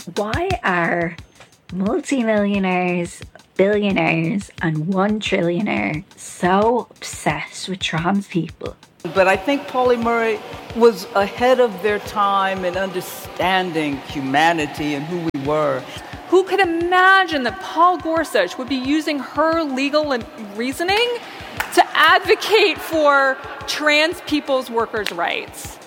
Why are multimillionaires, billionaires, and one trillionaire so obsessed with trans people? But I think Pauli Murray was ahead of their time in understanding humanity and who we were. Who could imagine that Paul Gorsuch would be using her legal reasoning to advocate for trans people's workers' rights?